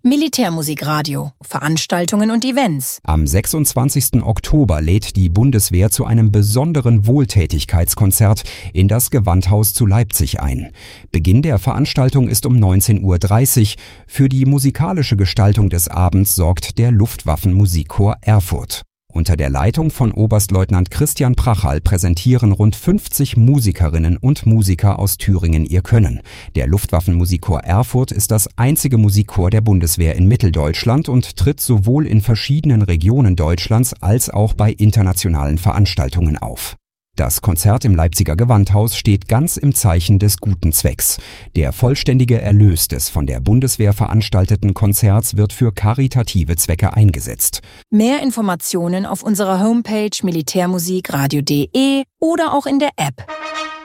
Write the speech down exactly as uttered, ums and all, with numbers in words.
Militärmusikradio, Veranstaltungen und Events. Am sechsundzwanzigsten Oktober lädt die Bundeswehr zu einem besonderen Wohltätigkeitskonzert in das Gewandhaus zu Leipzig ein. Beginn der Veranstaltung ist um neunzehn Uhr dreißig. Für die musikalische Gestaltung des Abends sorgt der Luftwaffenmusikchor Erfurt. Unter der Leitung von Oberstleutnant Christian Prachal präsentieren rund fünfzig Musikerinnen und Musiker aus Thüringen ihr Können. Der Luftwaffenmusikchor Erfurt ist das einzige Musikchor der Bundeswehr in Mitteldeutschland und tritt sowohl in verschiedenen Regionen Deutschlands als auch bei internationalen Veranstaltungen auf. Das Konzert im Leipziger Gewandhaus steht ganz im Zeichen des guten Zwecks. Der vollständige Erlös des von der Bundeswehr veranstalteten Konzerts wird für karitative Zwecke eingesetzt. Mehr Informationen auf unserer Homepage militärmusikradio punkt de oder auch in der App.